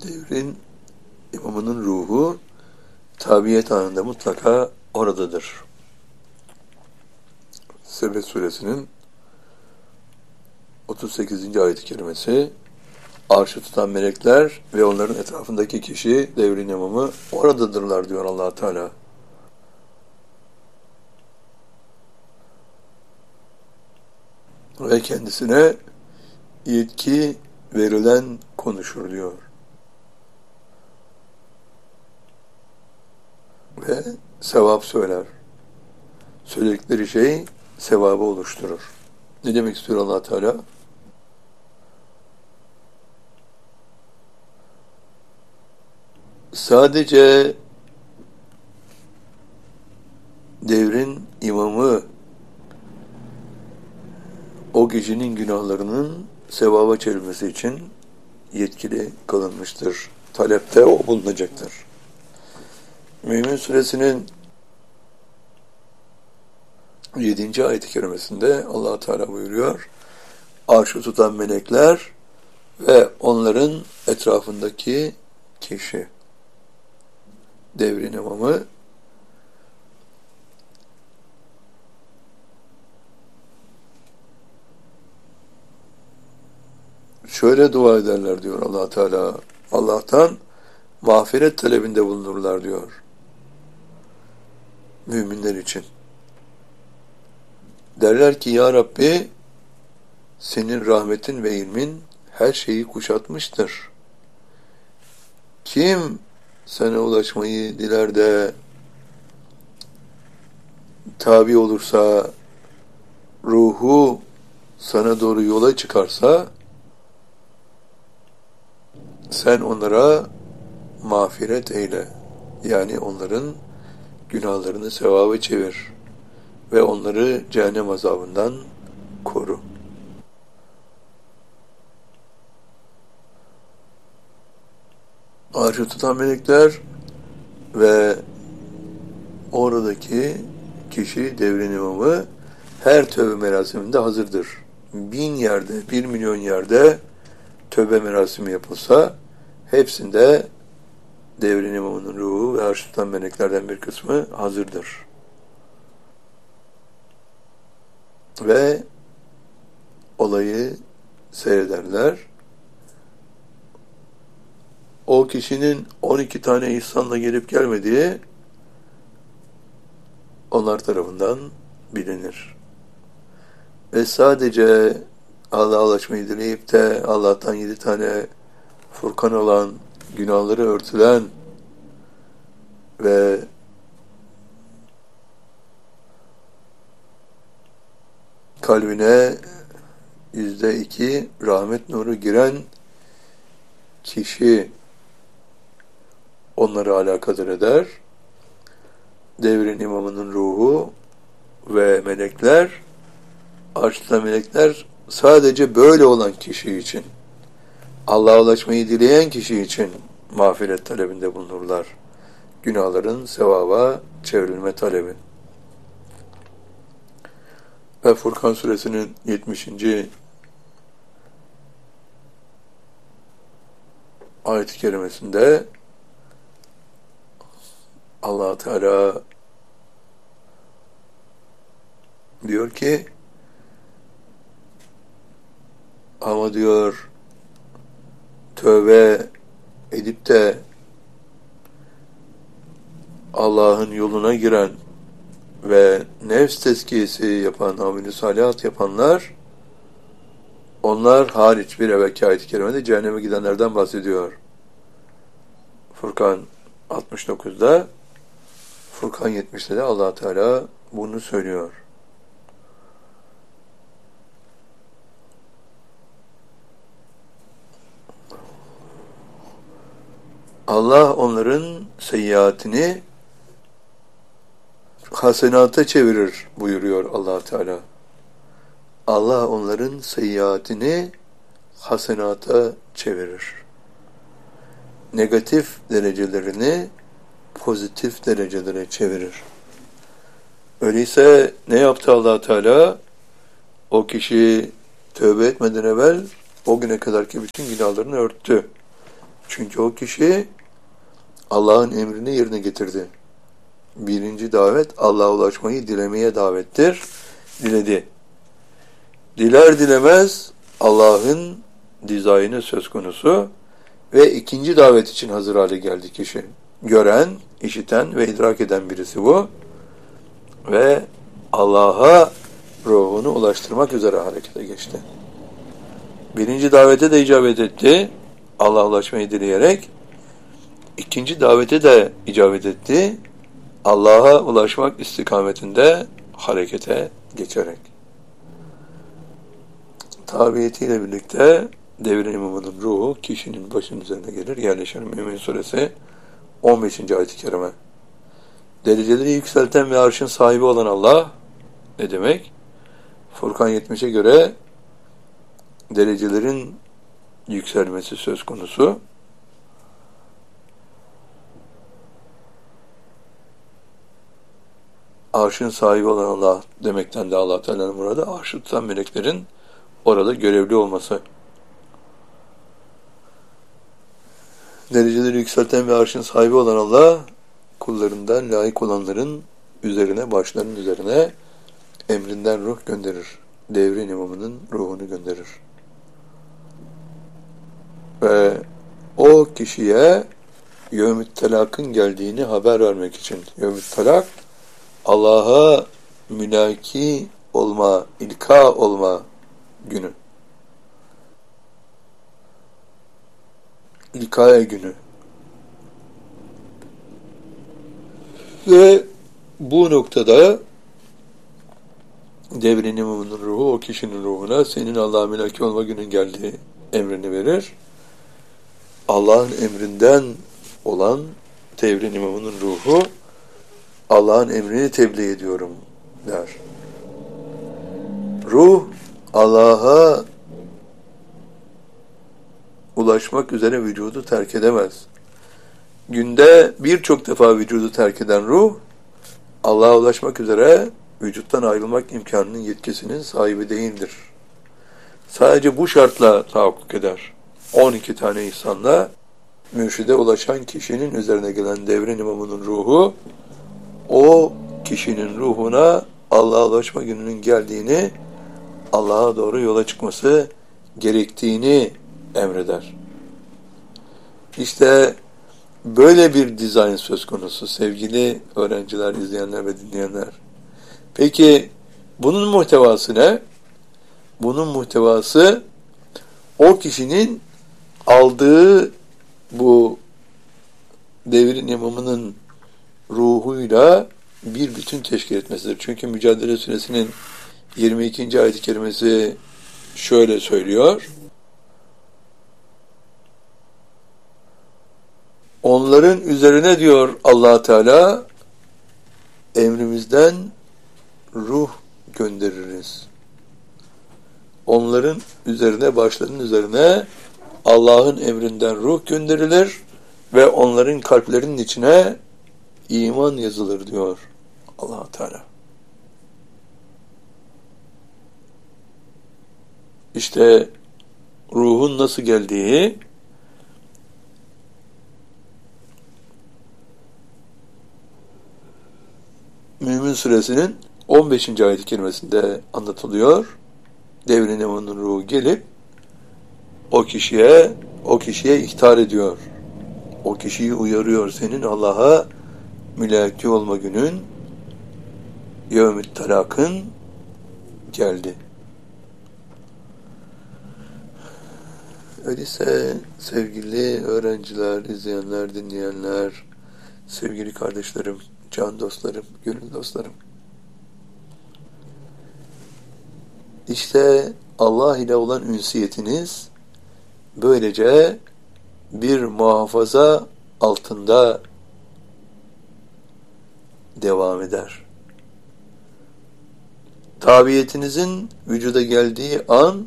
Devrin imamının ruhu tabiyet anında mutlaka oradadır. Sebe suresinin 38. ayet-i kerimesi, arşı tutan melekler ve onların etrafındaki kişi, devrin imamı oradadırlar diyor Allah Teala. Ve kendisine yetki verilen konuşur diyor. Ve sevap söyler. Söyledikleri şey sevabı oluşturur. Ne demek istiyor Allah Teala? Sadece devrin imamı o kişinin günahlarının sevaba çevrilmesi için yetkili kılınmıştır. Talepte o bulunacaktır. Mü'min suresinin 7. ayet-i kerimesinde Allah Teala buyuruyor: arşı tutan melekler ve onların etrafındaki kişi, devrin imamı, şöyle dua ederler diyor Allah Teala. Allah'tan mağfiret talebinde bulunurlar diyor. Müminler için. Derler ki ya Rabbi, senin rahmetin ve ilmin her şeyi kuşatmıştır. Kim sana ulaşmayı diler de tabi olursa, ruhu sana doğru yola çıkarsa, sen onlara mağfiret eyle. Yani onların günahlarını sevaba çevir ve onları cehennem azabından koru. Arşı tutan melekler ve oradaki kişi, devrin imamı, her tövbe merasiminde hazırdır. 1000 yerde, 1 milyon yerde tövbe merasimi yapılsa, hepsinde devrin imamının ruhu ve arşı tutan meleklerden bir kısmı hazırdır. Ve olayı seyrederler. O kişinin 12 tane ihsanla gelip gelmediği onlar tarafından bilinir. Ve sadece Allah'a ulaşmayı dileyip de Allah'tan 7 tane Furkan olan, günahları örtülen ve kalbine %2 rahmet nuru giren kişi onları alakadar eder. Devrin imamının ruhu ve melekler, arşta melekler sadece böyle olan kişi için, Allah'a ulaşmayı dileyen kişi için mağfiret talebinde bulunurlar. Günahların sevaba çevrilme talebi. Ve Furkan suresinin 70. ayet-i kerimesinde Allah Teala diyor ki, ama diyor tövbe edip de Allah'ın yoluna giren ve nefs tezkiyesi yapan, amel-i salihat yapanlar, onlar hariç, bir evvelki ayet-i kerimede cehenneme gidenlerden bahsediyor. Furkan 69'da, Furkan 70'te de Allah Teala bunu söylüyor. Allah onların seyyiatini hasenata çevirir buyuruyor Allah Teala. Allah onların seyyiatini hasenata çevirir. Negatif derecelerini pozitif derecelere çevirir. Öyleyse ne yaptı Allah Teala? O kişi tövbe etmeden evvel o güne kadarki bütün günahlarını örttü. Çünkü o kişi Allah'ın emrini yerine getirdi. Birinci davet Allah'a ulaşmayı dilemeye davettir. Diledi. Diler dilemez Allah'ın dizaynı söz konusu ve ikinci davet için hazır hale geldi kişi. Gören, işiten ve idrak eden birisi bu. Ve Allah'a ruhunu ulaştırmak üzere harekete geçti. Birinci davete de icabet etti. Allah'a ulaşmayı dileyerek. İkinci davete de icabet etti. Allah'a ulaşmak istikametinde harekete geçerek. Tabiyetiyle birlikte devrin imamının ruhu kişinin başının üzerine gelir. Yerleşir. Mümin Suresi 15. ayet-i kerime. Dereceleri yükselten ve arşın sahibi olan Allah ne demek? Furkan 70'e göre derecelerin yükselmesi söz konusu. Arşın sahibi olan Allah demekten de Allah Teala'nın burada arşı tutan meleklerin orada görevli olması. Dereceleri yükselten ve arşın sahibi olan Allah kullarından layık olanların üzerine, başlarının üzerine emrinden ruh gönderir. Devrin imamının ruhunu gönderir. Ve o kişiye yevm-i telakın geldiğini haber vermek için. Yevm-i telak Allah'a mülaki olma, ilka olma günü. İlkaya günü. Ve bu noktada devrin imamının ruhu o kişinin ruhuna senin Allah'a mülaki olma günün geldiği emrini verir. Allah'ın emrinden olan devrin imamının ruhu Allah'ın emrini tebliğ ediyorum der. Ruh Allah'a ulaşmak üzere vücudu terk edemez. Günde birçok defa vücudu terk eden ruh Allah'a ulaşmak üzere vücuttan ayrılmak imkanının yetkisinin sahibi değildir. Sadece bu şartla tahakkuk eder. 12 tane ihsanla mürşide ulaşan kişinin üzerine gelen devrin imamının ruhu o kişinin ruhuna Allah'a ulaşma gününün geldiğini, Allah'a doğru yola çıkması gerektiğini emreder. İşte böyle bir dizayn söz konusu sevgili öğrenciler, izleyenler ve dinleyenler. Peki bunun muhtevası ne? Bunun muhtevası o kişinin aldığı bu devrin imamının ruhuyla bir bütün teşkil etmesidir. Çünkü Mücadele Suresinin 22. ayet-i kerimesi şöyle söylüyor. Onların üzerine diyor Allah Teala emrimizden ruh göndeririz. Onların üzerine, başlarının üzerine Allah'ın emrinden ruh gönderilir ve onların kalplerinin içine iman yazılır diyor Allah Teala. İşte ruhun nasıl geldiği Mümin Suresinin 15. ayet-i kerimesinde anlatılıyor. Devrin imamının ruhu gelip o kişiye ihtar ediyor. O kişiyi uyarıyor. Senin Allah'a mülaki olma günün yevm-i telakın geldi. Öyleyse sevgili öğrenciler, izleyenler, dinleyenler, sevgili kardeşlerim, can dostlarım, gönül dostlarım. İşte Allah ile olan ünsiyetiniz böylece bir muhafaza altında devam eder. Tabiyetinizin vücuda geldiği an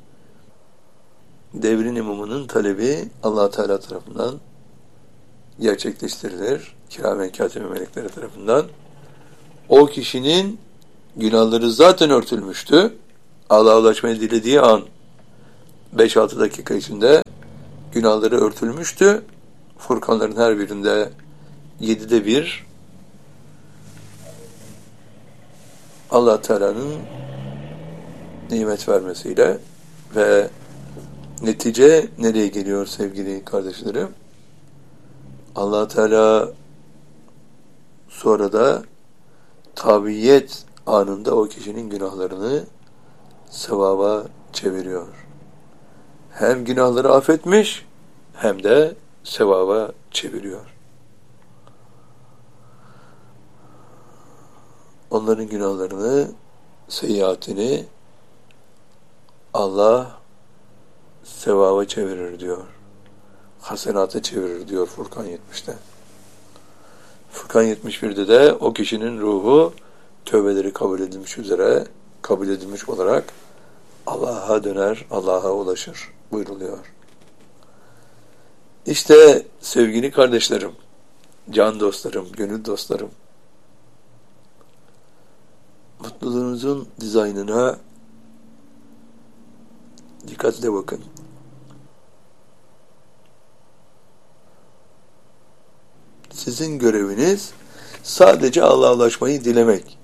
devrin imamının talebi Allah Teala tarafından gerçekleştirilir. Kiramen kâtibe melekleri tarafından. O kişinin günahları zaten örtülmüştü. Allah'a ulaşmayı dilediği an 5-6 dakika içinde günahları örtülmüştü. Furkanların her birinde 7'de 1 Allah Teala'nın nimet vermesiyle ve netice nereye geliyor sevgili kardeşlerim? Allah Teala sonra da tabiyet anında o kişinin günahlarını sevaba çeviriyor. Hem günahları affetmiş hem de sevaba çeviriyor. Onların günahlarını, seyyiatini Allah sevaba çevirir diyor. Hasenata çevirir diyor Furkan 70'te. Furkan 71'de de o kişinin ruhu tövbeleri kabul edilmiş olarak Allah'a döner, Allah'a ulaşır buyruluyor. İşte sevgili kardeşlerim, can dostlarım, gönül dostlarım, mutluluğunuzun dizaynına dikkatle bakın. Sizin göreviniz sadece Allah'a ulaşmayı dilemek.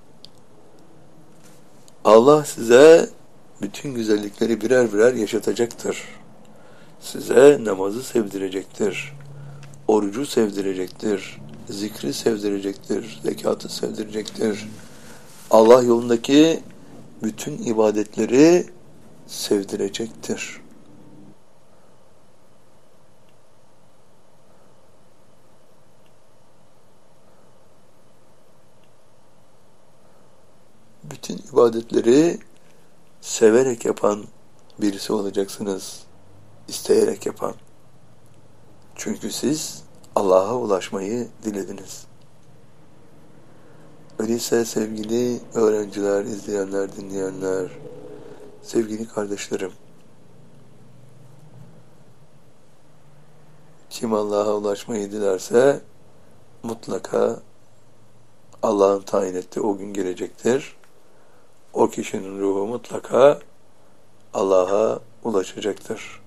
Allah size bütün güzellikleri birer birer yaşatacaktır. Size namazı sevdirecektir. Orucu sevdirecektir. Zikri sevdirecektir. Zekatı sevdirecektir. Allah yolundaki bütün ibadetleri sevdirecektir. Bütün ibadetleri severek yapan birisi olacaksınız. İsteyerek yapan. Çünkü siz Allah'a ulaşmayı dilediniz. Öyleyse sevgili öğrenciler, izleyenler, dinleyenler, sevgili kardeşlerim, kim Allah'a ulaşmayı dilerse mutlaka Allah'ın tayin ettiği o gün gelecektir. O kişinin ruhu mutlaka Allah'a ulaşacaktır.